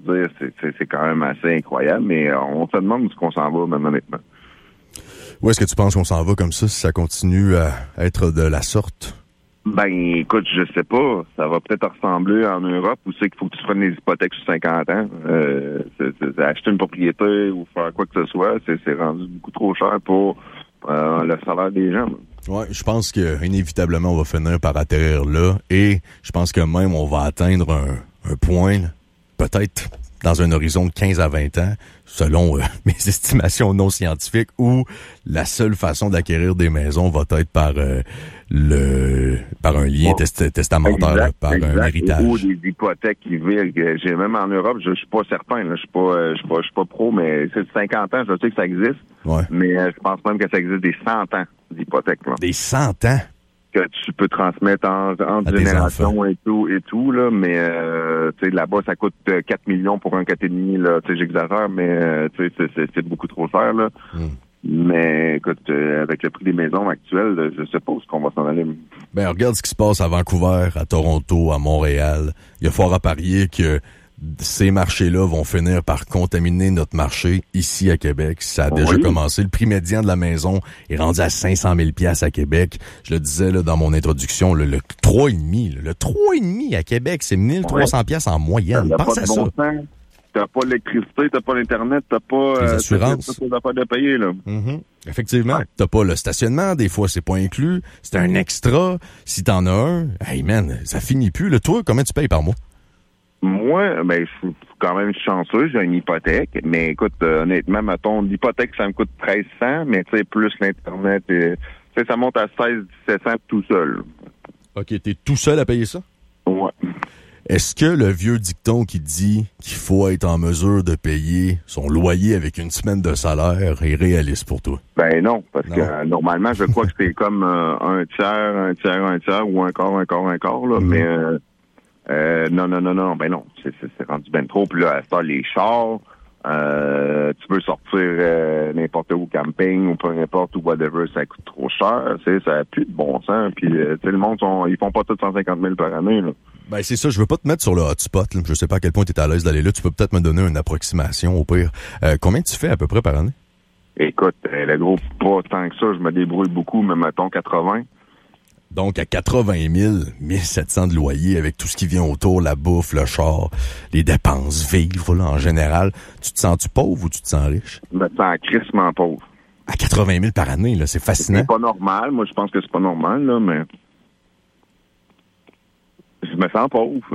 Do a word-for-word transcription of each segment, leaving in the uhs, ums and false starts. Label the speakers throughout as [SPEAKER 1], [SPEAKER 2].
[SPEAKER 1] dire, c'est, c'est, c'est quand même assez incroyable, mais on se demande où est-ce qu'on s'en va, même honnêtement.
[SPEAKER 2] Où est-ce que tu penses qu'on s'en va comme ça, si ça continue à être de la sorte?
[SPEAKER 1] Ben, écoute, je sais pas. Ça va peut-être ressembler en Europe où c'est qu'il faut que tu prennes des hypothèques sur cinquante ans. Euh, c'est, c'est, c'est acheter une propriété ou faire quoi que ce soit, c'est, c'est rendu beaucoup trop cher pour euh, le salaire des gens.
[SPEAKER 2] Ouais, je pense que inévitablement on va finir par atterrir là, et je pense que même on va atteindre un, un point, peut-être dans un horizon de quinze à vingt ans, selon euh, mes estimations non scientifiques, où la seule façon d'acquérir des maisons va être par euh, le par un lien bon, test- testamentaire, exact, là, par exact. un héritage.
[SPEAKER 1] Ou des hypothèques qui virent. J'ai même en Europe, je, je suis pas certain, là, je suis pas, euh, je suis pas, je suis pas pro, mais c'est cinquante ans, je sais que ça existe.
[SPEAKER 2] Ouais.
[SPEAKER 1] Mais euh, je pense même que ça existe des cent ans d'hypothèques. Là.
[SPEAKER 2] Des cent ans?
[SPEAKER 1] Que tu peux transmettre en, entre générations et tout, et tout, là, mais euh, tu sais, là-bas, ça coûte quatre millions pour un quatre et demi, là, tu sais, j'exagère, mais euh, tu sais, c'est, c'est, c'est beaucoup trop cher, là. Mm. Mais écoute, euh, avec le prix des maisons actuelles, je suppose qu'on va s'en aller.
[SPEAKER 2] Ben, regarde ce qui se passe à Vancouver, à Toronto, à Montréal. Il y a fort à parier que ces marchés-là vont finir par contaminer notre marché ici à Québec. Ça a déjà oui. commencé. Le prix médian de la maison est rendu à cinq cent mille dollars à Québec. Je le disais là dans mon introduction, le, le trois virgule cinq, le trois virgule cinq à Québec, c'est mille trois cents dollars en moyenne.
[SPEAKER 1] T'as
[SPEAKER 2] Pense
[SPEAKER 1] pas
[SPEAKER 2] à
[SPEAKER 1] bon
[SPEAKER 2] ça.
[SPEAKER 1] Temps. T'as pas l'électricité, t'as pas l'Internet, t'as pas...
[SPEAKER 2] Les assurances.
[SPEAKER 1] T'as pas d'affaires de payer, là.
[SPEAKER 2] Mm-hmm. Effectivement. Ouais. T'as pas le stationnement, des fois, c'est pas inclus. C'est un extra. Si t'en as un, hey man, ça finit plus. Le toi, combien tu payes par mois?
[SPEAKER 1] Moi, ben, je suis quand même chanceux, j'ai une hypothèque, mais écoute, euh, honnêtement, mettons, l'hypothèque, ça me coûte treize cents, mais tu sais, plus l'Internet, tu sais, ça monte à seize dix-sept cents tout seul.
[SPEAKER 2] OK, t'es tout seul à payer ça?
[SPEAKER 1] Ouais.
[SPEAKER 2] Est-ce que le vieux dicton qui dit qu'il faut être en mesure de payer son loyer avec une semaine de salaire est réaliste pour toi?
[SPEAKER 1] Ben non, parce non. que euh, normalement, je crois que c'est comme euh, un tiers, un tiers, un tiers, ou un quart, un quart, un quart, là, mm-hmm. mais... Euh, Euh, non, non, non, non, ben non, c'est, c'est, c'est rendu ben trop. Puis là, à ça, les chars, euh, tu peux sortir euh, n'importe où camping ou peu importe ou whatever, ça coûte trop cher, tu sais, ça n'a plus de bon sens. Puis, euh, tu sais, le monde, sont, ils font pas tous cent cinquante mille par année, là.
[SPEAKER 2] Ben c'est ça, je veux pas te mettre sur le hotspot, là. Je sais pas à quel point tu es à l'aise d'aller là, tu peux peut-être me donner une approximation au pire. Euh, combien tu fais à peu près par année?
[SPEAKER 1] Écoute, euh, le gros, pas tant que ça, je me débrouille beaucoup, mais mettons quatre-vingts.
[SPEAKER 2] Donc, à quatre-vingt mille, mille sept cents de loyer avec tout ce qui vient autour, la bouffe, le char, les dépenses, vivre, là, en général. Tu te sens-tu pauvre ou tu te sens riche?
[SPEAKER 1] Je me sens crissement pauvre.
[SPEAKER 2] À quatre-vingt mille par année, là, c'est fascinant.
[SPEAKER 1] C'est pas normal. Moi, je pense que c'est pas normal, là, mais je me sens pauvre.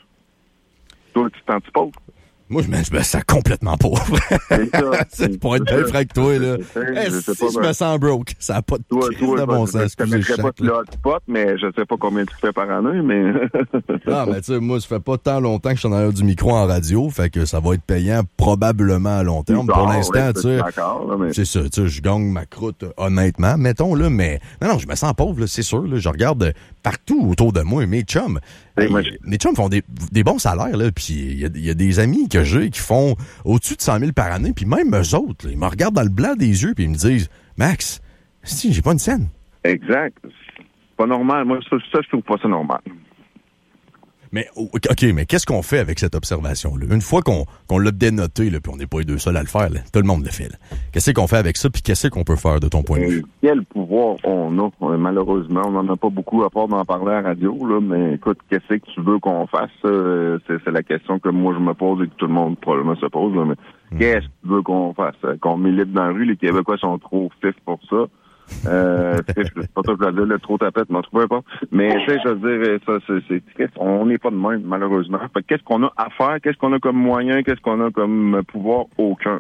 [SPEAKER 1] Toi, tu te sens-tu pauvre?
[SPEAKER 2] Moi, je me, je me sens complètement pauvre. C'est ça. C'est pour être bien franc avec toi, là. Hey, je, si pas, je ben... me sens broke. Ça n'a pas de
[SPEAKER 1] toi,
[SPEAKER 2] crise
[SPEAKER 1] toi,
[SPEAKER 2] de bon
[SPEAKER 1] je,
[SPEAKER 2] sens.
[SPEAKER 1] Je ne te mettrais pas sur le hotspot, mais je sais pas combien tu fais par année, mais...
[SPEAKER 2] ah, ben tu sais, moi, ça fait pas tant longtemps que je suis en arrière du micro en radio, fait que ça va être payant probablement à long terme. Pour l'instant, tu sais, mais... c'est ça, tu sais, je gagne ma croûte honnêtement, mettons, là, mais... Non, non, je me sens pauvre, là, c'est sûr, là. Je regarde partout autour de moi, mes chums. Hey, moi, je... Mes chums font des, des bons salaires, là, puis il y a, y a des amis que j'ai qui font au-dessus de cent mille par année, puis même eux autres, là, ils me regardent dans le blanc des yeux, puis ils me disent « Max, si, j'ai pas une scène. »
[SPEAKER 1] Exact. C'est pas normal. Moi, ça, ça, je trouve pas ça normal.
[SPEAKER 2] Mais, OK, mais qu'est-ce qu'on fait avec cette observation-là? Une fois qu'on, qu'on l'a dénoté, là, puis on n'est pas les deux seuls à le faire, là, tout le monde le fait. Là. Qu'est-ce qu'on fait avec ça, puis qu'est-ce qu'on peut faire de ton point de vue?
[SPEAKER 1] Quel pouvoir on a? Malheureusement, on n'en a pas beaucoup à part d'en parler à la radio, là, mais écoute, qu'est-ce que tu veux qu'on fasse? Euh, c'est, c'est la question que moi je me pose et que tout le monde probablement se pose. Là, mais mmh. Qu'est-ce que tu veux qu'on fasse? Qu'on milite dans la rue? Les Québécois sont trop fifs pour ça. euh, c'est pas ça que je veux dire, le trop tapette, mais peu importe. Mais tu sais, je veux dire, ça, c'est, c'est, on n'est pas de même, malheureusement. Fait qu'est-ce qu'on a à faire? Qu'est-ce qu'on a comme moyen? Qu'est-ce qu'on a comme pouvoir? Aucun.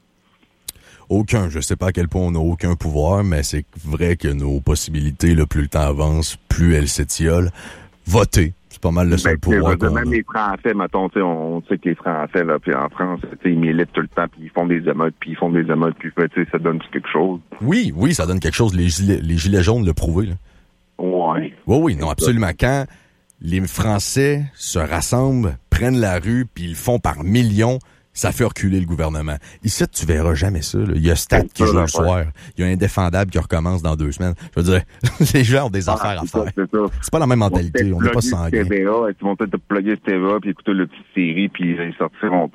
[SPEAKER 2] Aucun. Je sais pas à quel point on n'a aucun pouvoir, mais c'est vrai que nos possibilités, là, plus le temps avance, plus elles s'étiolent. Voter. C'est pas mal le seul ben, pouvoir qu'on
[SPEAKER 1] même
[SPEAKER 2] a.
[SPEAKER 1] Les Français, mettons, on sait que les Français, là, puis en France, ils militent tout le temps, puis ils font des émeutes, puis ils font des émeutes, puis ça donne quelque chose.
[SPEAKER 2] Oui, oui, ça donne quelque chose. Les gilets, les gilets jaunes l'ont prouvé. Là.
[SPEAKER 1] Ouais.
[SPEAKER 2] Oui, oui, non, absolument. Quand les Français se rassemblent, prennent la rue, puis ils le font par millions, ça fait reculer le gouvernement. Ici, tu verras jamais ça. Là. Il y a Stade qui joue le soir. Il y a Indéfendable qui recommence dans deux semaines. Je veux dire, les gens ont des ah, affaires à faire. Ça, c'est, ça. C'est pas la même mentalité. On n'est pas sanguin.
[SPEAKER 1] Ils vont peut-être te plugger ce T V A, puis écouter le petit série, puis ils sortiront